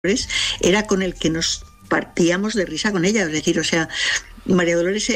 era con el que nos partíamos de risa con ella. Es decir, o sea, María Dolores,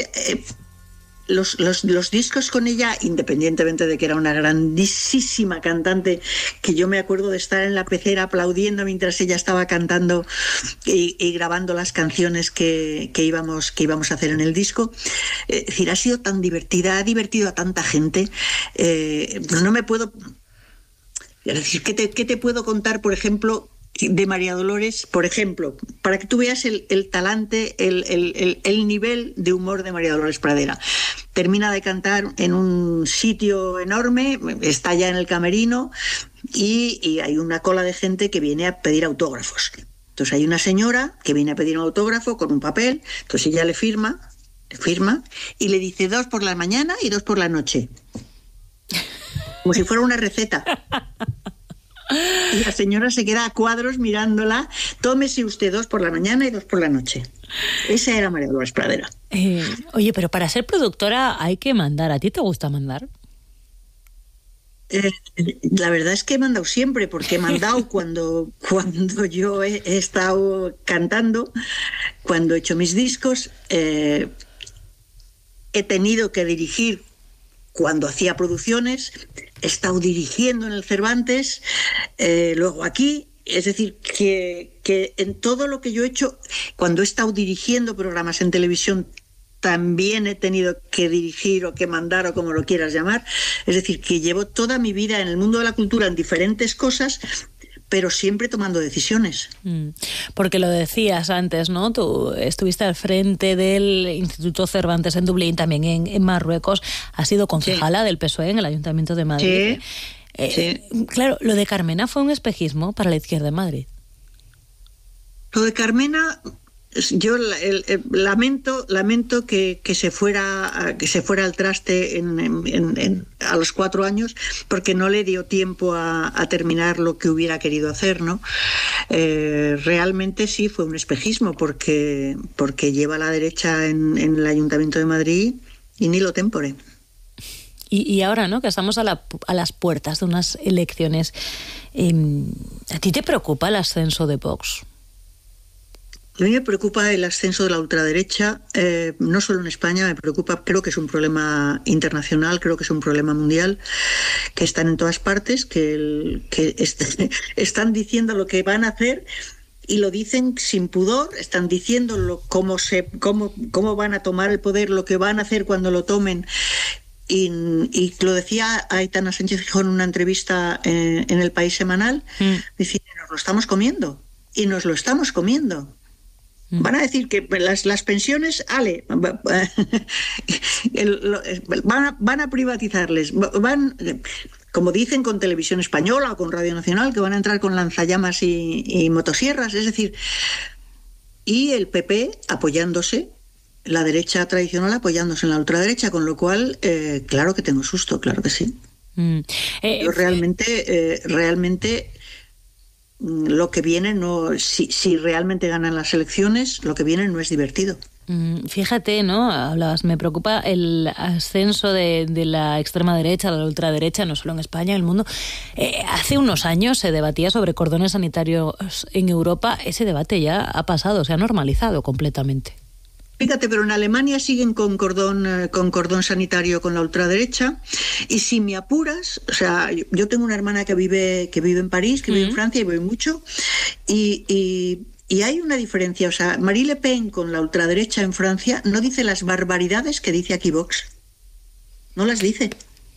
los discos con ella, independientemente de que era una grandísima cantante, que yo me acuerdo de estar en la pecera aplaudiendo mientras ella estaba cantando y grabando las canciones que íbamos a hacer en el disco. Es decir, ha sido tan divertida, ha divertido a tanta gente. No me puedo... Es decir, ¿qué te puedo contar, por ejemplo, de María Dolores? Por ejemplo, para que tú veas el talante, el nivel de humor de María Dolores Pradera. Termina de cantar en un sitio enorme, está ya en el camerino y hay una cola de gente que viene a pedir autógrafos. Entonces hay una señora que viene a pedir un autógrafo con un papel, entonces ella le firma y le dice 2 por la mañana y 2 por la noche. Como si fuera una receta. Y la señora se queda a cuadros mirándola. Tómese usted 2 por la mañana y 2 por la noche. Esa era María Dolores Pradera. Oye, pero para ser productora hay que mandar. ¿A ti te gusta mandar? La verdad es que he mandado siempre, porque he mandado cuando yo he estado cantando, cuando he hecho mis discos, he tenido que dirigir cuando hacía producciones, he estado dirigiendo en el Cervantes, luego aquí. Es decir, que en todo lo que yo he hecho, cuando he estado dirigiendo programas en televisión, también he tenido que dirigir o que mandar o como lo quieras llamar. Es decir, que llevo toda mi vida en el mundo de la cultura en diferentes cosas, pero siempre tomando decisiones. Porque lo decías antes, ¿no? Tú estuviste al frente del Instituto Cervantes en Dublín, también en Marruecos. Has sido concejala del PSOE en el Ayuntamiento de Madrid. Sí. Claro, lo de Carmena fue un espejismo para la izquierda en Madrid. Lo de Carmena, yo lamento que se fuera al traste a los 4 años, porque no le dio tiempo a terminar lo que hubiera querido hacer, ¿no? Realmente sí fue un espejismo, porque lleva a la derecha en el Ayuntamiento de Madrid y ni lo tempore. Y ahora, ¿no?, que estamos a las puertas de unas elecciones, ¿a ti te preocupa el ascenso de Vox? A mí me preocupa el ascenso de la ultraderecha, no solo en España, me preocupa, creo que es un problema internacional, creo que es un problema mundial, que están en todas partes, que están diciendo lo que van a hacer y lo dicen sin pudor, están diciendo cómo van a tomar el poder, lo que van a hacer cuando lo tomen. Y lo decía Aitana Sánchez Gijón en una entrevista en El País Semanal, diciendo, nos lo estamos comiendo, y nos lo estamos comiendo. Van a decir que las pensiones, van a privatizarles, como dicen con Televisión Española o con Radio Nacional, que van a entrar con lanzallamas y motosierras, es decir, y el PP apoyándose, la derecha tradicional apoyándose en la ultraderecha, con lo cual, claro que tengo susto, claro que sí. Yo realmente lo que viene si realmente ganan las elecciones, lo que viene no es divertido. Fíjate, ¿no? Hablabas, me preocupa el ascenso de la extrema derecha, de la ultraderecha, no solo en España, en el mundo. Hace unos años se debatía sobre cordones sanitarios en Europa. Ese debate ya ha pasado, se ha normalizado completamente. Fíjate, pero en Alemania siguen con cordón sanitario con la ultraderecha, y si me apuras, o sea, yo tengo una hermana que vive en París, que vive en Francia y voy mucho, y hay una diferencia. O sea, Marine Le Pen con la ultraderecha en Francia no dice las barbaridades que dice aquí Vox, no las dice.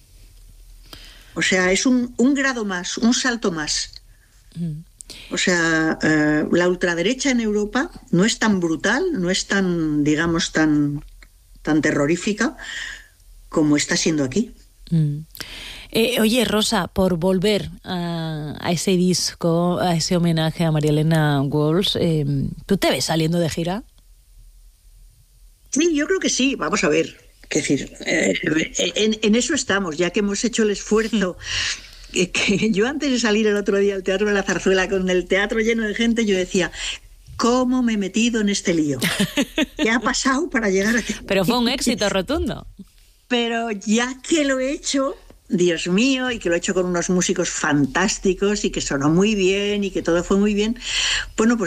O sea, es un grado más, un salto más. O sea, la ultraderecha en Europa no es tan brutal, no es tan, digamos, tan terrorífica como está siendo aquí. Oye, Rosa, por volver a ese disco, a ese homenaje a María Elena Walsh, ¿tú te ves saliendo de gira? Sí, yo creo que sí. Vamos a ver. Es decir, en eso estamos, ya que hemos hecho el esfuerzo. Que yo, antes de salir el otro día al Teatro de la Zarzuela, con el teatro lleno de gente, yo decía, ¿cómo me he metido en este lío? ¿Qué ha pasado para llegar aquí? Pero fue un éxito rotundo. Pero ya que lo he hecho, Dios mío, y que lo he hecho con unos músicos fantásticos y que sonó muy bien y que todo fue muy bien. Bueno, pues